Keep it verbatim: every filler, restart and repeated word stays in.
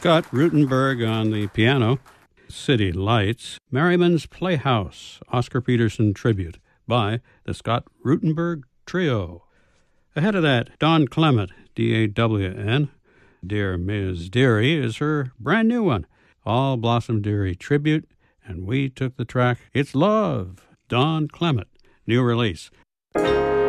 Scott Rutenberg on the piano. City Lights, Merriman's Playhouse, Oscar Peterson tribute by the Scott Rutenberg Trio. Ahead of that, Dawn Clement, D A W N, Dear Miz Deary is her brand new one, All Blossom Deary tribute, and we took the track It's Love, Dawn Clement, new release.